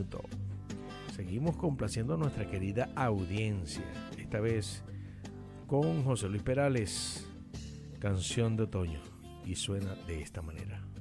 minuto. Seguimos complaciendo a nuestra querida audiencia, esta vez con José Luis Perales, Canción de Otoño, y suena de esta manera.